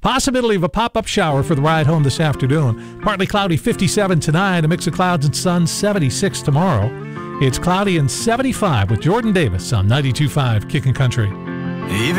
Possibility of a pop-up shower for the ride home this afternoon. Partly cloudy, 57 tonight. A mix of clouds and sun, 76 tomorrow. It's cloudy and 75 with Jordan Davis on 92.5 Kickin' Country.